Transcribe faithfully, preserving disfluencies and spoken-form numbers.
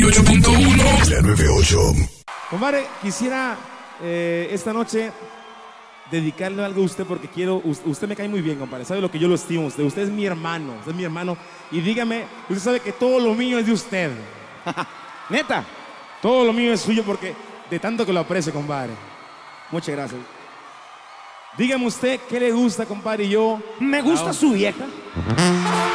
ocho punto uno. La noventa y ocho. Compadre, quisiera eh, esta noche dedicarle algo a usted porque quiero, usted me cae muy bien, compadre. Sabe lo que yo lo estimo a usted. Usted es mi hermano, usted es mi hermano. Y dígame, usted sabe que todo lo mío es de usted. Neta, todo lo mío es suyo porque de tanto que lo aprecio, compadre. Muchas gracias. Dígame usted qué le gusta, compadre, y yo... Me gusta su vieja.